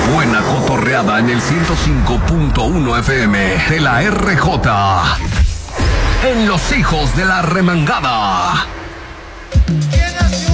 Buena cotorreada en el 105.1 FM de la RJ. En Los Hijos de la Remangada.